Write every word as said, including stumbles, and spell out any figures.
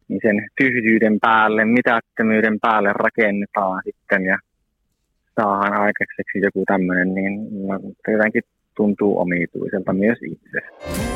niin sen tyhjyyden päälle, mitättömyyden päälle rakennetaan sitten ja saadaan aikaiseksi joku tämmöinen, niin jotenkin tuntuu omituiselta myös itse.